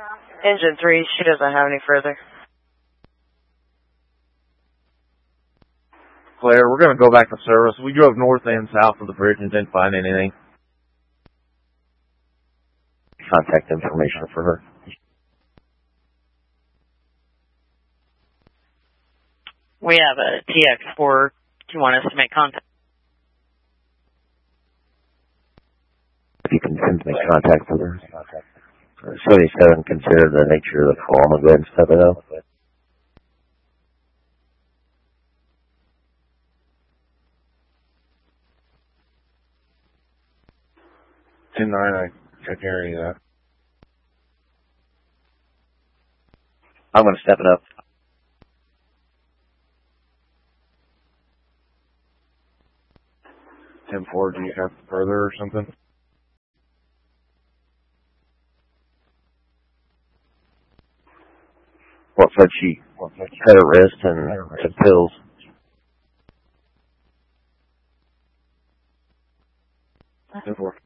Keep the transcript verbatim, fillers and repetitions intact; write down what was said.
Engine three, she doesn't have any further. Claire, we're going to go back to service. We drove north and south of the bridge and didn't find anything. Contact information for her. We have a T X four. Do you want us to make contact? If you can make contact with her. seventy-seven, consider the nature of the call. I'm going to go ahead and step it up. ten nine, I, I carry that. I'm going to step it up. ten four, do you have further or something? What said she? Had her wrist and took pills. ten four.